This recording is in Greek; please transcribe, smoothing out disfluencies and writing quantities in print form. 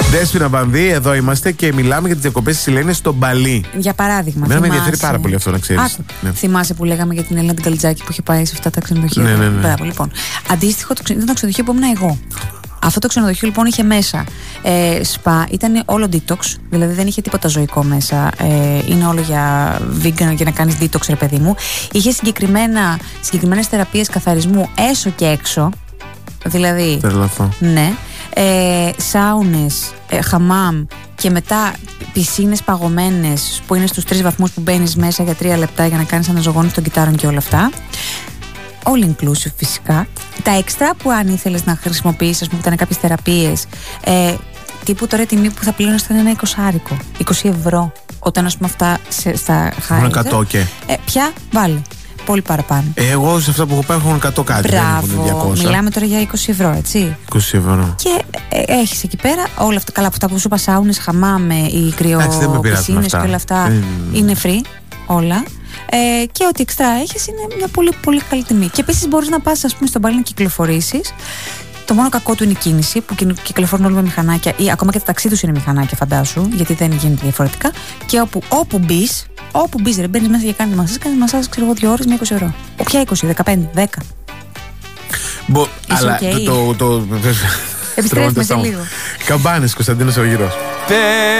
Δέσποινα Βαμβή, εδώ είμαστε και μιλάμε για τις διακοπές της Ελένης στο Μπαλί. Για παράδειγμα. Εμένα με ενδιαφέρει πάρα πολύ αυτό, να ξέρεις. Ναι. Θυμάσαι που λέγαμε για την Ελένα την Καλτζάκη που είχε πάει σε αυτά τα ξενοδοχεία? Ναι. Μπράβο, λοιπόν. Αντίστοιχο ήταν το ξενοδοχείο που ήμουν εγώ. Αυτό το ξενοδοχείο λοιπόν είχε μέσα σπα, ήταν όλο detox, δηλαδή δεν είχε τίποτα ζωικό μέσα. Είναι όλο για vegan, για να κάνεις detox, ρε παιδί μου. Είχε συγκεκριμένες θεραπείες καθαρισμού έσω και έξω. Δηλαδή. Τρελαθώ. Ναι. Σάουνες, χαμάμ και μετά πισίνες παγωμένες που είναι στους 3 βαθμούς που μπαίνεις μέσα για 3 λεπτά για να κάνεις αναζωογόνηση των κυτάρων και όλα αυτά. All inclusive φυσικά. Τα έξτρα που αν ήθελες να χρησιμοποιήσεις, ας πούμε, που ήταν κάποιες θεραπείες, τύπου τώρα η τιμή που θα πλήρωνες ήταν ένα 20 ευρώ. Όταν, ας πούμε, αυτά στα high. Πια βάλε. Πολύ παραπάνω. Εγώ σε αυτά που έχω πάει έχω 100 κάτι. Μπράβο. Μιλάμε τώρα για 20 ευρώ, έτσι. 20 ευρώ. Και έχεις εκεί πέρα όλα αυτά. Καλά, αυτά που σου είπα, σάουνες, χαμάμ, οι κρυοπισίνες και όλα αυτά είναι free. Όλα. Και ό,τι εξτρά έχεις είναι μια πολύ πολύ καλή τιμή. Και επίσης μπορείς να πας, ας πούμε, στον Μπαλί να κυκλοφορήσεις. Το μόνο κακό του είναι η κίνηση, που κυκλοφορούν όλοι με μηχανάκια, ή ακόμα και τα ταξί τους είναι μηχανάκια, φαντάσου, γιατί δεν γίνεται διαφορετικά. Και όπου μπεις, ρε, μπαίνεις μέσα και κάνεις μασάζ, ξέρω εγώ, 2 ώρες με 20 ευρώ. Ποια 20, 15, 10. Αλλά okay. Επιστρέφουμε σε λίγο. Καμπάνες, Κωνσταντίνος Αργυρός.